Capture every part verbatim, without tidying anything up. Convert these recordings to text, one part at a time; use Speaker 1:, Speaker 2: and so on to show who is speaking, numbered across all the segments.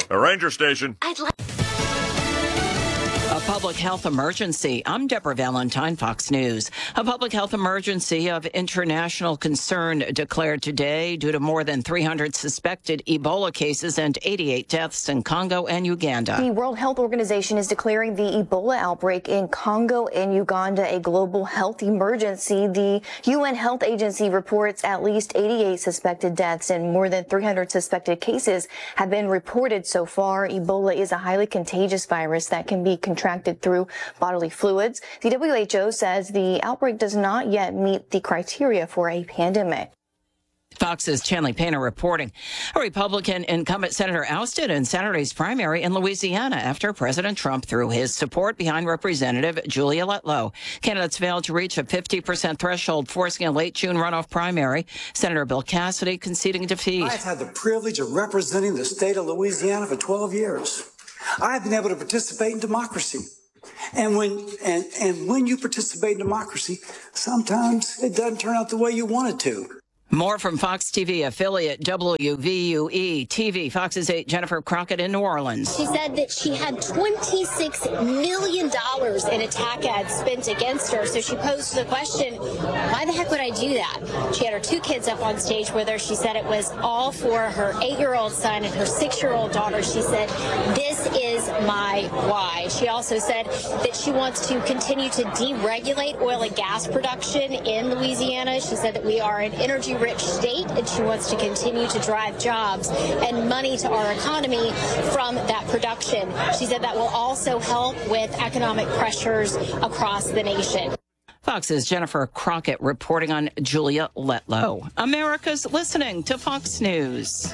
Speaker 1: A ranger station.
Speaker 2: I'd like...
Speaker 3: A public health emergency. I'm Deborah Valentine, Fox News. A public health emergency of international concern declared today due to more than three hundred suspected Ebola cases and eighty-eight deaths in Congo and Uganda.
Speaker 4: The World Health Organization is declaring the Ebola outbreak in Congo and Uganda a global health emergency. The U N Health Agency reports at least eighty-eight suspected deaths and more than three hundred suspected cases have been reported so far. Ebola is a highly contagious virus that can be contracted through bodily fluids. The W H O says the outbreak does not yet meet the criteria for a pandemic.
Speaker 3: Fox's Chanley Painter reporting. A Republican incumbent senator ousted in Saturday's primary in Louisiana after President Trump threw his support behind Representative Julia Letlow. Candidates failed to reach a fifty percent threshold, forcing a late June runoff primary. Senator Bill Cassidy conceding defeat.
Speaker 5: I've had the privilege of representing the state of Louisiana for twelve years. I've been able to participate in democracy. And when and, and when you participate in democracy, sometimes it doesn't turn out the way you want it to.
Speaker 3: More from Fox T V affiliate W V U E T V. Fox's eight Jennifer Crockett in New Orleans.
Speaker 2: She said that she had twenty-six million dollars in attack ads spent against her. So she posed the question, why the heck would I do that? She had her two kids up on stage with her. She said it was all for her eight-year-old son and her six-year-old daughter. She said, this is my why. She also said that she wants to continue to deregulate oil and gas production in Louisiana. She said that we are an energy rich state, and she wants to continue to drive jobs and money to our economy from that production. She said that will also help with economic pressures across the nation.
Speaker 3: Fox's Jennifer Crockett reporting on Julia Letlow. America's listening to Fox News.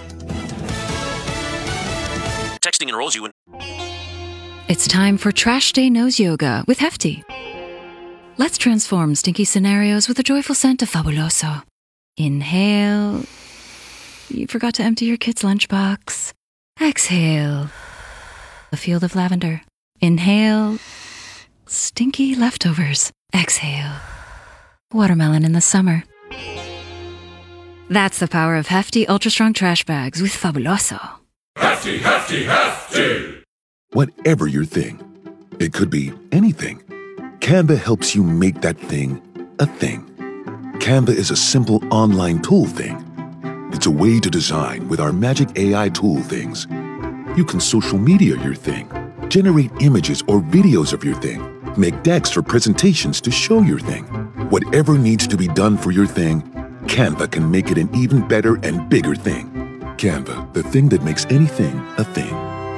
Speaker 6: Texting enrolls you in.
Speaker 7: It's time for Trash Day Nose Yoga with Hefty. Let's transform stinky scenarios with a joyful scent of Fabuloso. Inhale. You forgot to empty your kid's lunchbox. Exhale. A field of lavender. Inhale. Stinky leftovers. Exhale. Watermelon in the summer. That's the power of Hefty Ultra Strong Trash Bags with Fabuloso.
Speaker 8: Hefty, Hefty, Hefty!
Speaker 9: Whatever your thing, it could be anything. Canva helps you make that thing a thing. Canva is a simple online tool thing. It's a way to design with our magic A I tool things. You can social media your thing, generate images or videos of your thing, make decks or presentations to show your thing. Whatever needs to be done for your thing, Canva can make it an even better and bigger thing. Canva, the thing that makes anything a thing.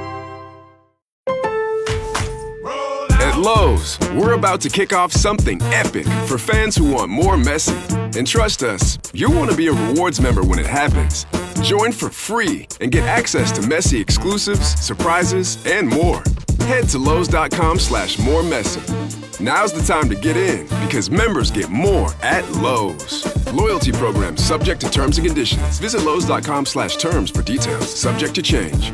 Speaker 10: At Lowe's, we're about to kick off something epic for fans who want more messy. And trust us, you'll want to be a rewards member when it happens. Join for free and get access to messy exclusives, surprises, and more. Head to Lowe's.com slash more messy. Now's the time to get in because members get more at Lowe's. Loyalty program subject to terms and conditions. Visit Lowe's.com slash terms for details. Subject to change.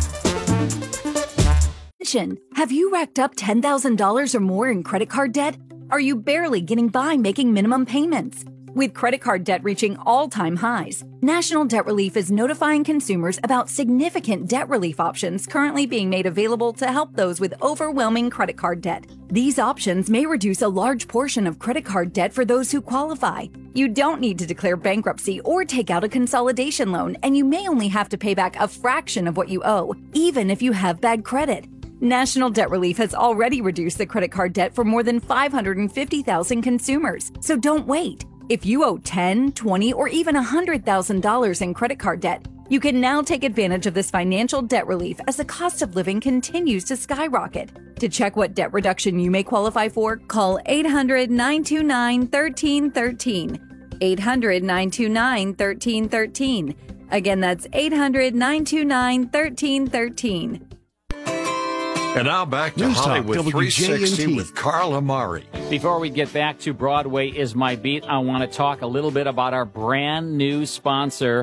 Speaker 11: Have you racked up ten thousand dollars or more in credit card debt? Are you barely getting by making minimum payments? With credit card debt reaching all-time highs, National Debt Relief is notifying consumers about significant debt relief options currently being made available to help those with overwhelming credit card debt. These options may reduce a large portion of credit card debt for those who qualify. You don't need to declare bankruptcy or take out a consolidation loan, and you may only have to pay back a fraction of what you owe, even if you have bad credit. National Debt Relief has already reduced the credit card debt for more than five hundred fifty thousand consumers, so don't wait. If you owe ten thousand dollars, twenty thousand dollars, or even one hundred thousand dollars in credit card debt, you can now take advantage of this financial debt relief as the cost of living continues to skyrocket. To check what debt reduction you may qualify for, call eight hundred, nine two nine, one three one three. eight hundred, nine two nine, one three one three. Again, that's eight hundred, nine two nine, one three one three.
Speaker 1: And now back to
Speaker 12: News
Speaker 1: Hollywood
Speaker 12: Talk,
Speaker 1: three sixty
Speaker 12: W J N T.
Speaker 1: with Carl Amari.
Speaker 12: Before we get back to Broadway is My Beat, I want to talk a little bit about our brand new sponsor.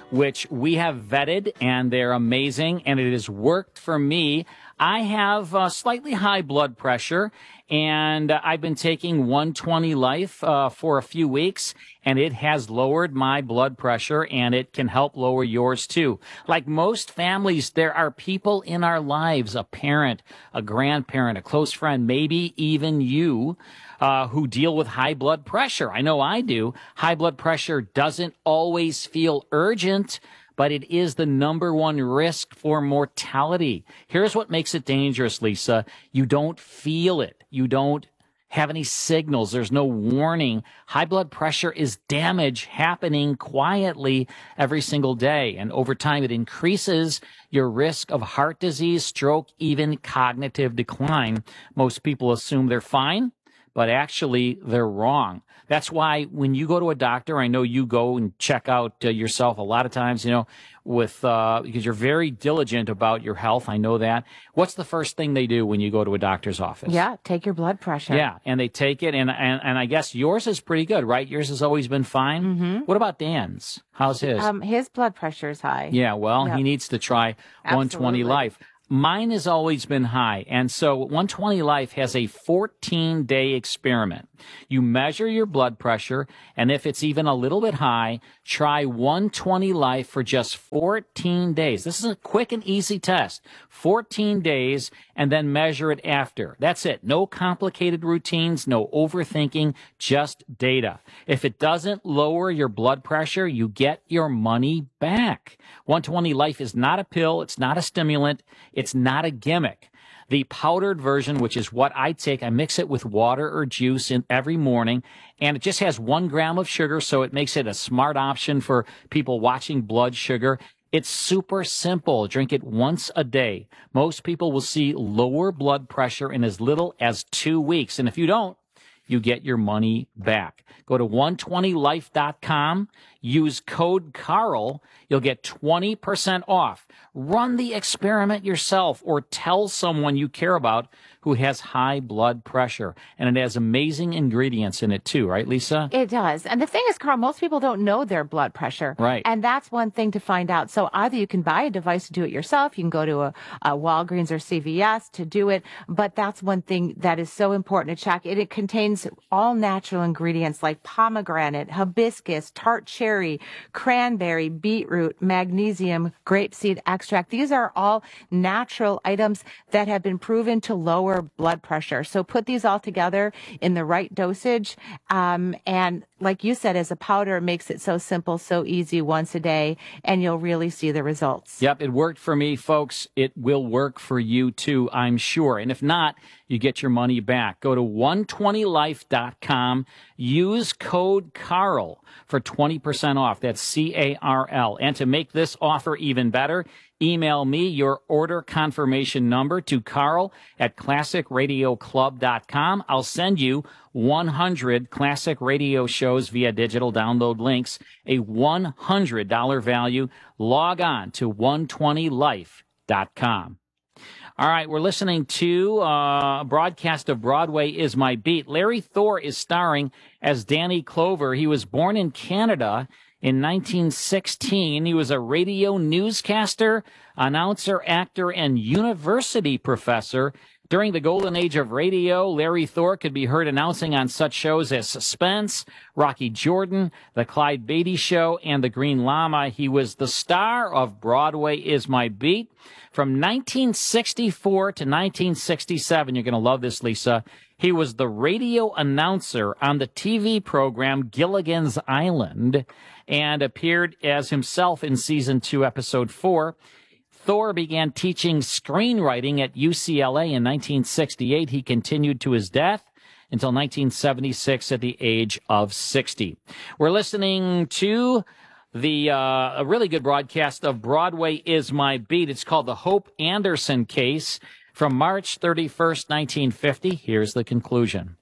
Speaker 6: which we have vetted, and they're amazing, and it has worked for me. I have uh, slightly high blood pressure, and uh, I've been taking one twenty Life uh, for a few weeks, and it has lowered my blood pressure, and it can help lower yours too. Like most families, there are people in our lives, a parent, a grandparent, a close friend, maybe even you, uh, who deal with high blood pressure. I know I do. High blood pressure doesn't always feel urgent, but it is the number one risk for mortality. Here's what makes it dangerous, Lisa. You don't feel it. You don't have any signals. There's no warning. High blood pressure is damage happening quietly every single day. And over time, it increases your risk of heart disease, stroke, even cognitive decline. Most people assume they're fine, but actually they're wrong. That's why when you go to a doctor, I know you go and check out uh, yourself a lot of times, you know, with uh, because you're very diligent about your health. I know that. What's the first thing they do when you go to a doctor's office?
Speaker 12: Yeah, take your blood pressure.
Speaker 6: Yeah, and they take it, and and, and I guess yours is pretty good, right? Yours has always been fine.
Speaker 12: Mm-hmm.
Speaker 6: What about Dan's? How's his?
Speaker 12: Um, his blood pressure is high.
Speaker 6: Yeah, well,
Speaker 12: Yep.
Speaker 6: he needs to try one twenty
Speaker 12: Absolutely.
Speaker 6: Life. Mine has always been high, and so one twenty Life has a fourteen-day experiment. You measure your blood pressure, and if it's even a little bit high, try one twenty Life for just fourteen days. This is a quick and easy test. fourteen days, and then measure it after. That's it. No complicated routines, no overthinking, just data. If it doesn't lower your blood pressure, you get your money back. one twenty Life is not a pill. It's not a stimulant. It's not a gimmick. The powdered version, which is what I take, I mix it with water or juice in every morning, and it just has one gram of sugar, so it makes it a smart option for people watching blood sugar. It's super simple. Drink it once a day. Most people will see lower blood pressure in as little as two weeks. And if you don't, you get your money back. Go to one twenty life dot com. Use code Carl. You'll get twenty percent off. Run the experiment yourself or tell someone you care about who has high blood pressure. And it has amazing ingredients in it too, right, Lisa?
Speaker 12: It does. And the thing is, Carl, most people don't know their blood pressure.
Speaker 6: Right.
Speaker 12: And that's one thing to find out. So either you can buy a device to do it yourself, you can go to a, a Walgreens or C V S to do it. But that's one thing that is so important to check. It, it contains all natural ingredients like pomegranate, hibiscus, tart cherry, cranberry, beetroot, magnesium, grapeseed extract. These are all natural items that have been proven to lower blood pressure. So put these all together in the right dosage. Um, and like you said, as a powder, it makes it so simple, so easy once a day, and you'll really see the results.
Speaker 6: Yep, it worked for me, folks. It will work for you too, I'm sure. And if not, you get your money back. Go to one twenty life dot com. Use code Carl for twenty percent off. That's C A R L. And to make this offer even better, email me your order confirmation number to Carl at classic radio club dot com. I'll send you one hundred classic radio shows via digital download links, a one hundred dollars value. Log on to one twenty life dot com. All right, we're listening to uh, a broadcast of Broadway is My Beat. Larry Thor is starring as Danny Clover. He was born in Canada in nineteen sixteen. He was a radio newscaster, announcer, actor, and university professor. During the golden age of radio, Larry Thor could be heard announcing on such shows as Suspense, Rocky Jordan, The Clyde Beatty Show, and The Green Llama. He was the star of Broadway is My Beat. From nineteen sixty-four to nineteen sixty-seven, you're going to love this, Lisa, he was the radio announcer on the T V program Gilligan's Island and appeared as himself in season two, episode four. Thor began teaching screenwriting at U C L A in nineteen sixty-eight. He continued to his death until nineteen seventy-six at the age of sixty. We're listening to the uh, a really good broadcast of Broadway is My Beat. It's called The Hope Anderson Case from March thirty-first, nineteen fifty. Here's the conclusion.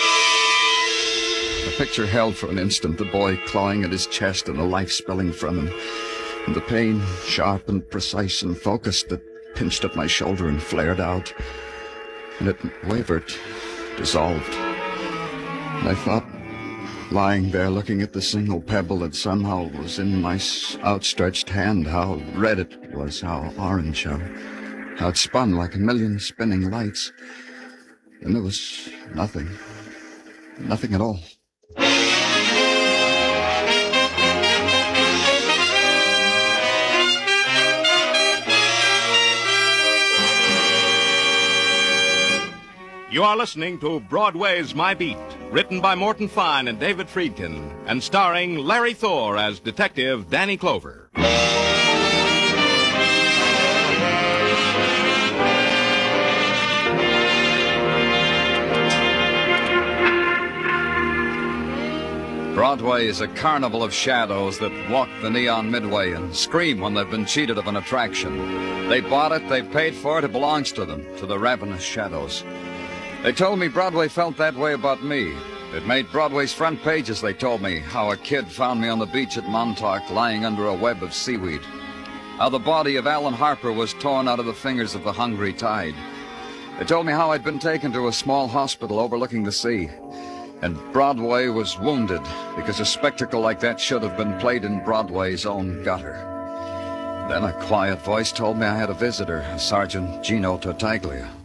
Speaker 13: The picture held for an instant the boy clawing at his chest and the life spilling from him. And the pain, sharp and precise and focused, that pinched at my shoulder and flared out. And it wavered, dissolved. And I thought, lying there looking at the single pebble that somehow was in my outstretched hand, how red it was, how orange, how, how it spun like a million spinning lights. And there was nothing, nothing at all.
Speaker 14: You are listening to Broadway's My Beat, written by Morton Fine and David Friedkin, and starring Larry Thor as Detective Danny Clover.
Speaker 15: Broadway is a carnival of shadows that walk the neon midway and scream when they've been cheated of an attraction. They bought it, they paid for it, it belongs to them, to the ravenous shadows. They told me Broadway felt that way about me. It made Broadway's front pages, they told me, how a kid found me on the beach at Montauk lying under a web of seaweed. How the body of Alan Harper was torn out of the fingers of the hungry tide. They told me how I'd been taken to a small hospital overlooking the sea. And Broadway was wounded because a spectacle like that should have been played in Broadway's own gutter. Then a quiet voice told me I had a visitor, Sergeant Gino Tartaglia.